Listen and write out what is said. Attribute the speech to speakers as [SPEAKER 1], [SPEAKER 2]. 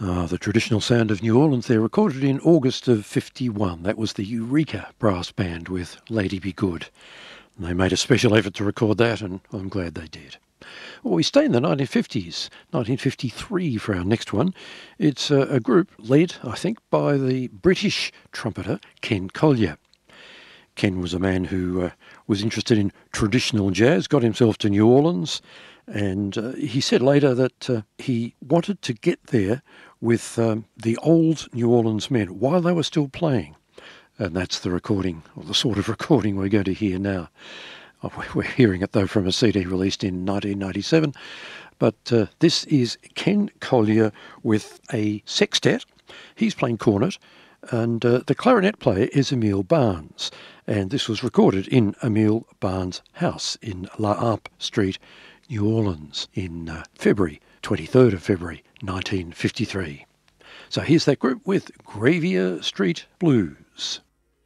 [SPEAKER 1] The traditional sound of New Orleans there, recorded in August of 51. That was the Eureka Brass Band with Lady Be Good. And they made a special effort to record that, and I'm glad they did. Well, we stay in the 1950s, 1953 for our next one. It's a group led, I think, by the British trumpeter Ken Collier. Ken was a man who was interested in traditional jazz, got himself to New Orleans, and he said later that he wanted to get there with the old New Orleans men while they were still playing. And that's the recording, or the sort of recording we're going to hear now. We're hearing it, though, from a CD released in 1997. But this is Ken Collier with a sextet. He's playing cornet, and the clarinet player is Emile Barnes. And this was recorded in Emile Barnes' house in La Harpe Street, New Orleans, in February, 23rd of February, 1953. So here's that group with Gravier Street Blues.